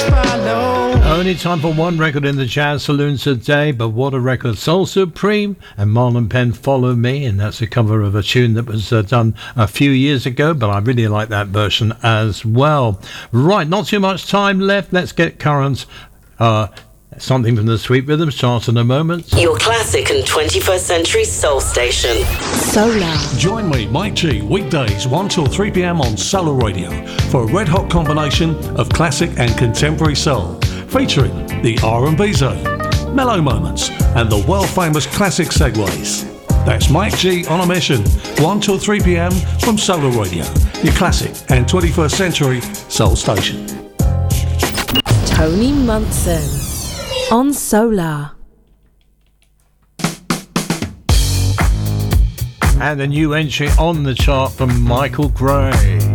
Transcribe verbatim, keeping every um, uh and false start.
Only time for one record in the Jazz Saloon today, but what a record. Soul Supreme and Marlon Penn, Follow Me, and that's a cover of a tune that was uh, done a few years ago, but I really like that version as well. Right, not too much time left. Let's get current. Uh, something from the Sweet Rhythms chart in a moment. Your classic and twenty-first century soul station. Solar. Join me, Mike G, weekdays one till three p.m. on Solar Radio for a red-hot combination of classic and contemporary soul, featuring the R and B zone, mellow moments, and the world-famous classic segues. That's Mike G on a mission, one till three p.m. from Solar Radio, your classic and twenty-first century soul station. Tony Munson on Solar. And a new entry on the chart from Michael Gray.